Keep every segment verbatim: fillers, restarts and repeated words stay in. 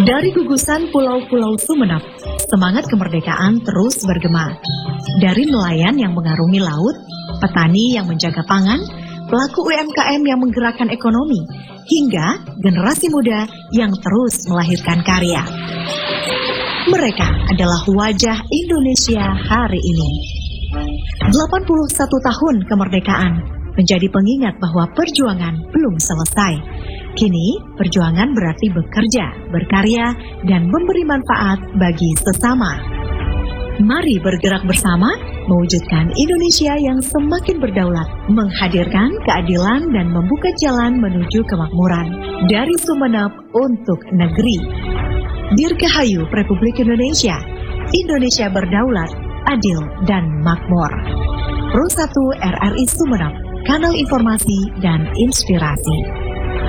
Dari gugusan pulau-pulau Sumeneb, semangat kemerdekaan terus bergema. Dari nelayan yang mengarungi laut, petani yang menjaga pangan, pelaku U M K M yang menggerakkan ekonomi, hingga generasi muda yang terus melahirkan karya. Mereka adalah wajah Indonesia hari ini. delapan puluh satu tahun kemerdekaan menjadi pengingat bahwa perjuangan belum selesai. Kini, perjuangan berarti bekerja, berkarya, dan memberi manfaat bagi sesama. Mari bergerak bersama, mewujudkan Indonesia yang semakin berdaulat, menghadirkan keadilan dan membuka jalan menuju kemakmuran. Dari Sumeneb untuk negeri. Dirgahayu Republik Indonesia, Indonesia berdaulat, adil, dan makmur. Pro satu R R I Sumeneb, kanal informasi dan inspirasi.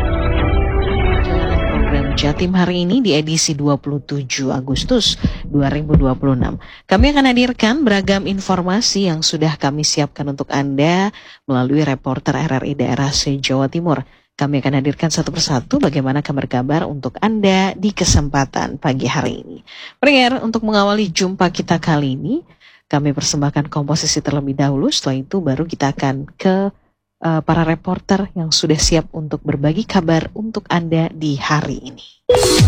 Jatim hari ini di edisi dua puluh tujuh Agustus dua ribu dua puluh enam. Kami akan hadirkan beragam informasi yang sudah kami siapkan untuk Anda melalui reporter R R I daerah se-Jawa Timur. Kami akan hadirkan satu persatu bagaimana kabar-kabar untuk Anda di kesempatan pagi hari ini. Pendengar, untuk mengawali jumpa kita kali ini, kami persembahkan komposisi terlebih dahulu. Setelah itu baru kita akan ke Uh, para reporter yang sudah siap untuk berbagi kabar untuk Anda di hari ini.